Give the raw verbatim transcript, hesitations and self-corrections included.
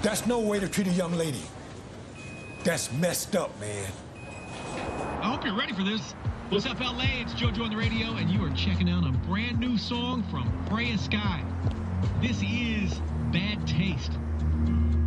That's no way to treat a young lady. That's messed up, man. I hope you're ready for this. What's up, L A? It's JoJo on the radio, and you are checking out a brand new song from Freya Sky. This is Bad Taste.